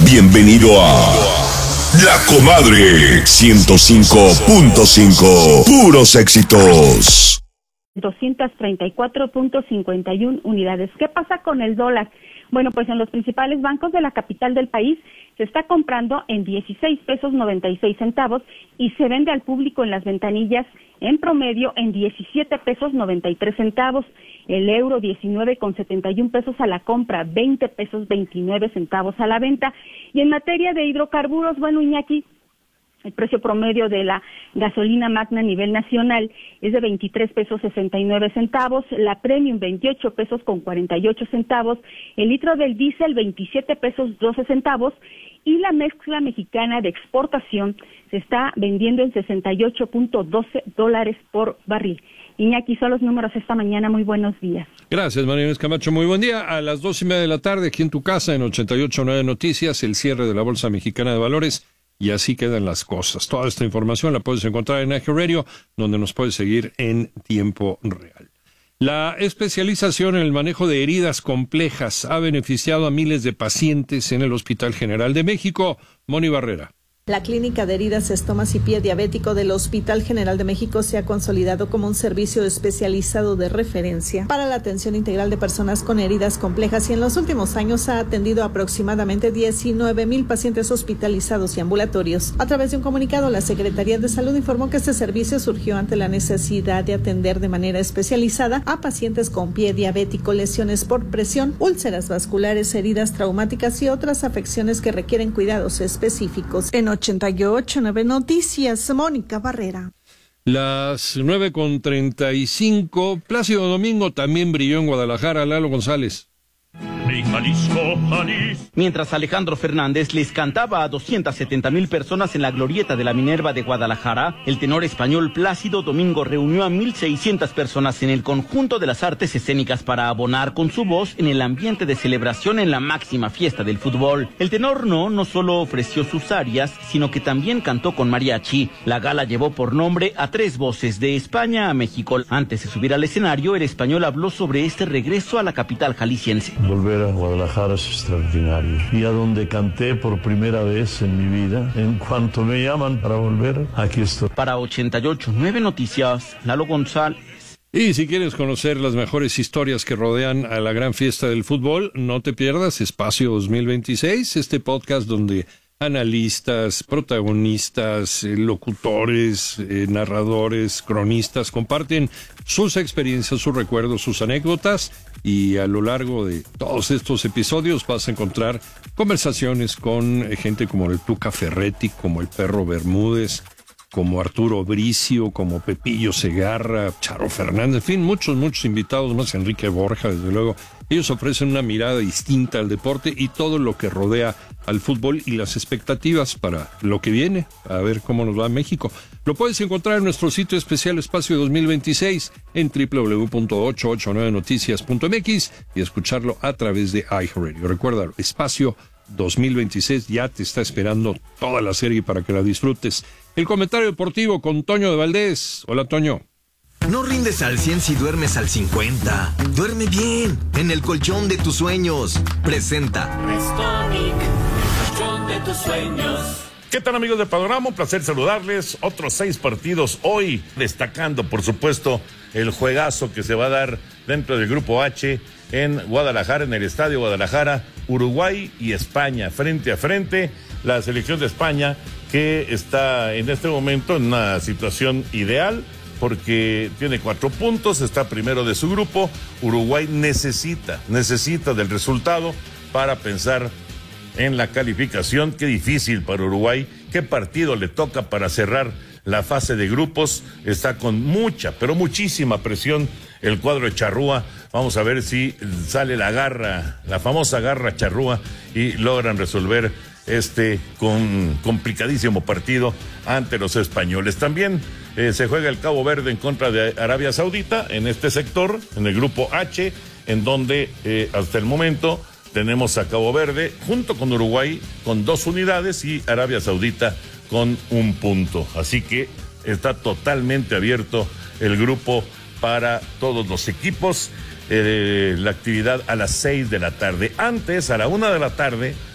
Bienvenido a La Comadre 105.5. Puros éxitos. 234.51 unidades. ¿Qué pasa con el dólar? Bueno, pues en los principales bancos de la capital del país se está comprando en 16 pesos 96 centavos y se vende al público en las ventanillas en promedio en 17 pesos 93 centavos. El euro 19,71 pesos a la compra, 20 pesos 29 centavos a la venta. Y en materia de hidrocarburos, bueno, Iñaki, el precio promedio de la gasolina magna a nivel nacional es de 23 pesos 69 centavos, la premium 28 pesos con 48 centavos, el litro del diésel 27 pesos 12 centavos y la mezcla mexicana de exportación se está vendiendo en $68.12 por barril. Iñaki, son los números esta mañana. Muy buenos días. Gracias, María Inés Camacho. Muy buen día. A las 2:30 de la tarde, aquí en tu casa, en 88.9 Noticias, el cierre de la Bolsa Mexicana de Valores. Y así quedan las cosas. Toda esta información la puedes encontrar en AG Radio, donde nos puedes seguir en tiempo real. La especialización en el manejo de heridas complejas ha beneficiado a miles de pacientes en el Hospital General de México. Moni Barrera. La Clínica de Heridas, Estomas y Pie Diabético del Hospital General de México se ha consolidado como un servicio especializado de referencia para la atención integral de personas con heridas complejas y en los últimos años ha atendido aproximadamente 19,000 pacientes hospitalizados y ambulatorios. A través de un comunicado, la Secretaría de Salud informó que este servicio surgió ante la necesidad de atender de manera especializada a pacientes con pie diabético, lesiones por presión, úlceras vasculares, heridas traumáticas y otras afecciones que requieren cuidados específicos. En 88.9 Noticias, Mónica Barrera. Las 9:35. Plácido Domingo también brilló en Guadalajara. Lalo González. Mientras Alejandro Fernández les cantaba a 270,000 personas en la glorieta de la Minerva de Guadalajara, el tenor español Plácido Domingo reunió a 1,600 personas en el conjunto de las artes escénicas para abonar con su voz en el ambiente de celebración en la máxima fiesta del fútbol. El tenor no solo ofreció sus arias, sino que también cantó con mariachi. La gala llevó por nombre a 3 voces de España a México. Antes de subir al escenario, el español habló sobre este regreso a la capital jalisciense. Volver a Guadalajara es extraordinario. Y a donde canté por primera vez en mi vida, en cuanto me llaman para volver, aquí estoy. Para 88.9 Noticias, Lalo González. Y si quieres conocer las mejores historias que rodean a la gran fiesta del fútbol, no te pierdas Espacio 2026, este podcast donde analistas, protagonistas, locutores, narradores, cronistas comparten sus experiencias, sus recuerdos, sus anécdotas, y a lo largo de todos estos episodios vas a encontrar conversaciones con gente como el Tuca Ferretti, como el Perro Bermúdez, como Arturo Bricio, como Pepillo Segarra, Charo Fernández, en fin, muchos invitados más, Enrique Borja, desde luego. Ellos ofrecen una mirada distinta al deporte y todo lo que rodea al fútbol y las expectativas para lo que viene, a ver cómo nos va a México. Lo puedes encontrar en nuestro sitio especial Espacio 2026 en www.889noticias.mx y escucharlo a través de iHeartRadio. Recuerda, Espacio 2026 ya te está esperando toda la serie para que la disfrutes. El comentario deportivo con Toño de Valdés. Hola, Toño. No rindes al 100 si duermes al 50. Duerme bien, en el colchón de tus sueños. Presenta Restonic, el colchón de tus sueños. ¿Qué tal, amigos de Panorama? Un placer saludarles. Otros 6 partidos hoy, destacando, por supuesto, el juegazo que se va a dar dentro del Grupo H en Guadalajara, en el Estadio Guadalajara. Uruguay y España, frente a frente. La selección de España, que está en este momento en una situación ideal, porque tiene 4 puntos, está primero de su grupo. Uruguay necesita del resultado para pensar en la calificación. Qué difícil para Uruguay, qué partido le toca para cerrar la fase de grupos. Está con mucha, pero muchísima presión el cuadro de Charrúa. Vamos a ver si sale la garra, la famosa garra charrúa, y logran resolver este complicadísimo partido ante los españoles. También se juega el Cabo Verde en contra de Arabia Saudita en este sector, en el Grupo H, en donde hasta el momento tenemos a Cabo Verde junto con Uruguay con 2 unidades y Arabia Saudita con 1 punto. Así que está totalmente abierto el grupo para todos los equipos. La actividad a las 6 de la tarde. Antes, a la 1 de la tarde,